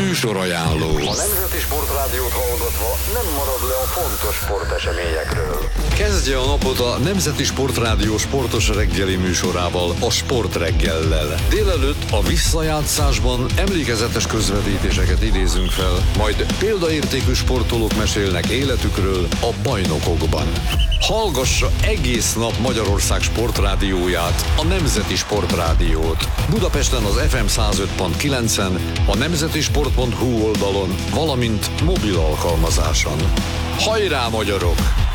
Műsorajánló. A Nemzeti Sportrádiót hallgatva nem marad le a fontos sporteseményekről. Kezdje a napot a Nemzeti Sportrádió sportos reggeli műsorával, a Sportreggellel. Délelőtt a visszajátszásban emlékezetes közvetítéseket idézünk fel, majd példaértékű sportolók mesélnek életükről a bajnokokban. Hallgassa egész nap Magyarország sportrádióját, a Nemzeti Sportrádiót. Budapesten az FM 105.9-en, a nemzetisport.hu oldalon, valamint mobil alkalmazáson. Hajrá, magyarok!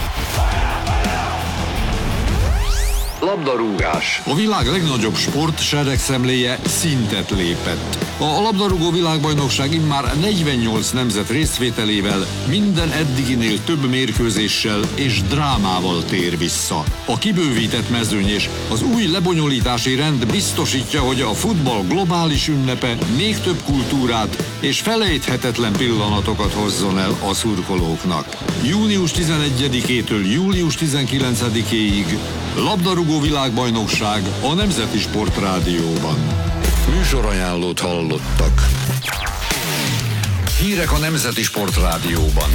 Labdarúgás. A világ legnagyobb sport seregszemléje szintet lépett. A labdarúgó világbajnokság immár 48 nemzet részvételével, minden eddiginél több mérkőzéssel és drámával tér vissza. A kibővített mezőny és az új lebonyolítási rend biztosítja, hogy a futball globális ünnepe még több kultúrát és felejthetetlen pillanatokat hozzon el a szurkolóknak. Június 11-től július 19-éig labdarúgó világbajnokság a Nemzeti Sportrádióban. Műsorajánlót hallottak. Hírek a Nemzeti Sportrádióban.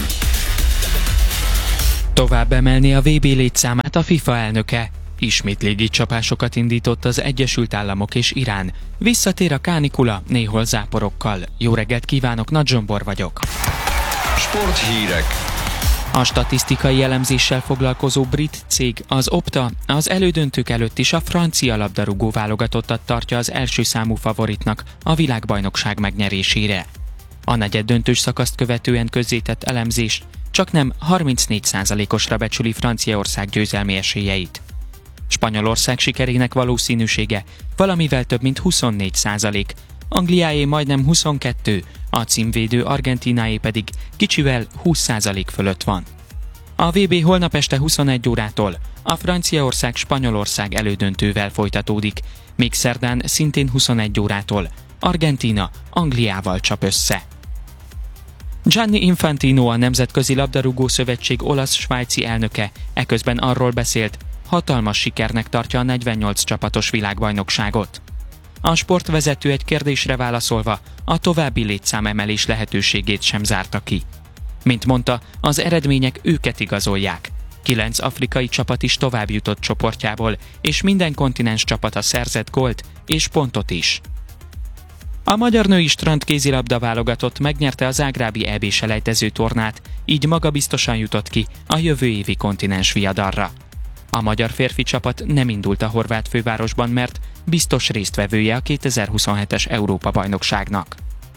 Tovább emelni a VB létszámát a FIFA elnöke. Ismét légicsapásokat indított az Egyesült Államok és Irán. Visszatér a kánikula, néhol záporokkal. Jó reggelt kívánok, Nagy Zsombor vagyok. Sporthírek. A statisztikai elemzéssel foglalkozó brit cég, az Opta, az elődöntők előtt is a francia labdarúgó válogatottat tartja az első számú favoritnak a világbajnokság megnyerésére. A negyeddöntős szakaszt követően közzétett elemzés csaknem 34%-osra becsüli Franciaország győzelmi esélyeit. Spanyolország sikerének valószínűsége valamivel több mint 24%, Angliáé majdnem 22%, a címvédő Argentínáé pedig kicsivel 20% fölött van. A VB holnap este 21 órától a Franciaország-Spanyolország elődöntővel folytatódik, míg szerdán szintén 21 órától Argentína Angliával csap össze. Gianni Infantino, a Nemzetközi Labdarúgó Szövetség olasz-svájci elnöke eközben arról beszélt, hatalmas sikernek tartja a 48 csapatos világbajnokságot. A sportvezető egy kérdésre válaszolva a további létszámemelés lehetőségét sem zárta ki. Mint mondta, az eredmények őket igazolják. 9 afrikai csapat is tovább jutott csoportjából, és minden kontinens csapata szerzett gólt és pontot is. A magyar női strandkézilabda válogatott megnyerte a zágrábi EB-selejtező tornát, így magabiztosan jutott ki a jövő évi kontinens viadalra. A magyar férfi csapat nem indult a horvát fővárosban, mert biztos résztvevője a 2027-es Európa-bajnokságnak.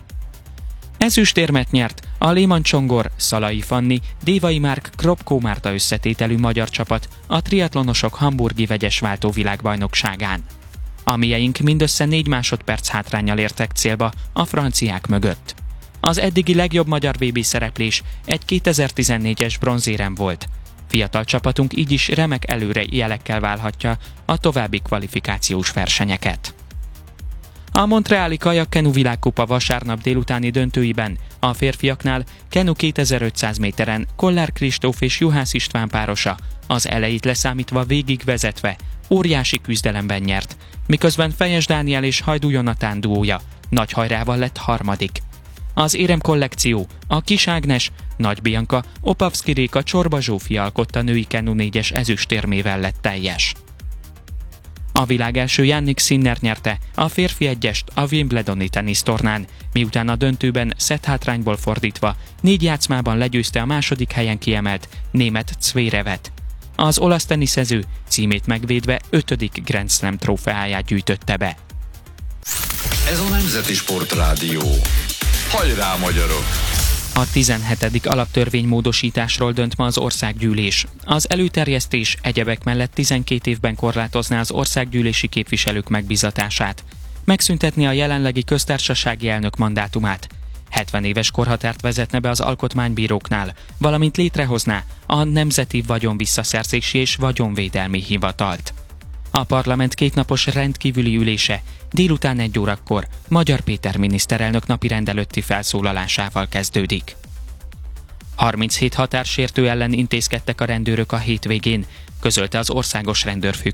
Ezüstérmet nyert a Lehmann Csongor, Szalai Fanni, Dévai Márk, Kropkó Márta összetételű magyar csapat a triatlonosok hamburgi vegyes váltó világbajnokságán. A mieink mindössze 4 másodperc hátránnyal értek célba a franciák mögött. Az eddigi legjobb magyar VB szereplés egy 2014-es bronzérem volt. Fiatal csapatunk így is remek előre jelekkel válhatja a további kvalifikációs versenyeket. A Montreali Kajak-Kenu világkupa vasárnap délutáni döntőiben a férfiaknál Kenu 2500 méteren Kollár Kristóf és Juhász István párosa az elejét leszámítva végig vezetve óriási küzdelemben nyert, miközben Fejes Dániel és Hajdú Jonatán duója nagy hajrával lett harmadik. Az érem kollekció a Kis Ágnes, Nagy Bianca, Opavszki Réka, Csorba Zsófia alkotta női Kenu 4-es ezüstérmével lett teljes. A világ első Jannik Sinner nyerte a férfi egyest a Wimbledoni tenisztornán, miután a döntőben szetthátrányból fordítva 4 játszmában legyőzte a második helyen kiemelt német Zverevet. Az olasz teniszező címét megvédve 5. Grand Slam trófeáját gyűjtötte be. Ez a Nemzeti Sportrádió. Hajrá, magyarok! A 17. alaptörvénymódosításról dönt ma az országgyűlés. Az előterjesztés egyebek mellett 12 évben korlátozná az országgyűlési képviselők megbízatását, megszüntetni a jelenlegi köztársasági elnök mandátumát, 70 éves korhatárt vezetne be az alkotmánybíróknál, valamint létrehozná a Nemzeti Vagyonvisszaszerzési és Vagyonvédelmi Hivatalt. A parlament kétnapos rendkívüli ülése délután 1 órakor Magyar Péter miniszterelnök napirend előtti felszólalásával kezdődik. 37 határsértő ellen intézkedtek a rendőrök a hétvégén, közölte az Országos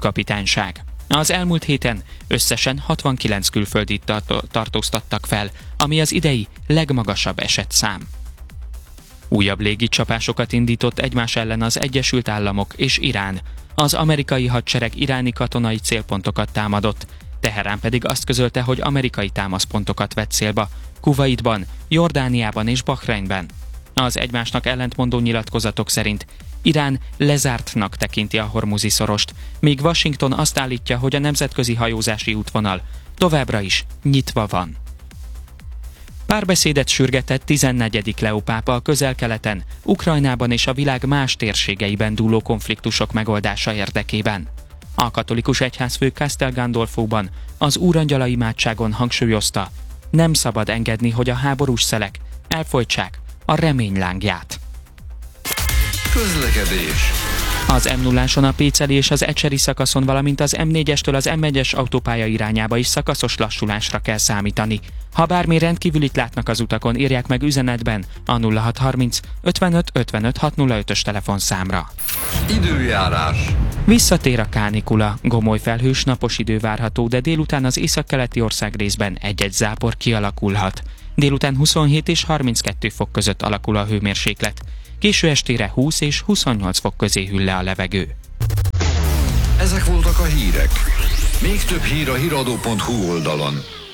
Rendőrfőkapitányság. Az elmúlt héten összesen 69 külföldit tartóztattak fel ami az idei legmagasabb esetszám. Újabb légicsapásokat indított egymás ellen az Egyesült Államok és Irán. Az amerikai hadsereg iráni katonai célpontokat támadott, Teherán pedig azt közölte, hogy amerikai támaszpontokat vett célba Kuvaitban, Jordániában és Bahreinben. Az egymásnak ellentmondó nyilatkozatok szerint Irán lezártnak tekinti a Hormuzi szorost, míg Washington azt állítja, hogy a nemzetközi hajózási útvonal továbbra is nyitva van. Párbeszédet sürgetett 14. Leó pápa a Közel-Keleten, Ukrajnában és a világ más térségeiben dúló konfliktusok megoldása érdekében. A katolikus egyházfő Castel Gandolfóban az Úrangyala imádságon hangsúlyozta, nem szabad engedni, hogy a háborús szelek elfojtsák a remény lángját. Közlekedés. Az M0-áson a Péceli és az Ecseri szakaszon, valamint az M4-estől az M1-es autópálya irányába is szakaszos lassulásra kell számítani. Ha bármi rendkívülit látnak az utakon, írják meg üzenetben a 0630 55 55 605-ös telefonszámra. Időjárás. Visszatér a kánikula, gomoly felhős napos idő várható, de délután az északkeleti országrészben egy-egy zápor kialakulhat. Délután 27 és 32 fok között alakul a hőmérséklet. Késő estére 20 és 28 fok közé hűl le a levegő. Ezek voltak a hírek. Még több hír a hiradó.hu oldalon.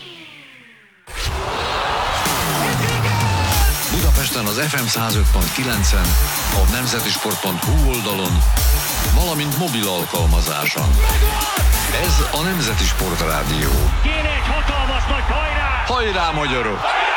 Budapesten az FM 105.9-en, a nemzetisport.hu oldalon, valamint mobil alkalmazáson. Ez a Nemzeti Sport Rádió. Kéne egy hatalmas nagy hajrá! Hajrá, magyarok!